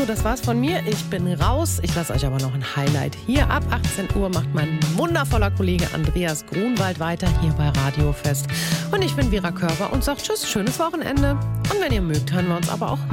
So, das war's von mir. Ich bin raus. Ich lasse euch aber noch ein Highlight hier. Ab 18 Uhr macht mein wundervoller Kollege Andreas Grunwald weiter hier bei Radio Fest. Und ich bin Vera Körber und sage Tschüss, schönes Wochenende. Und wenn ihr mögt, hören wir uns aber auch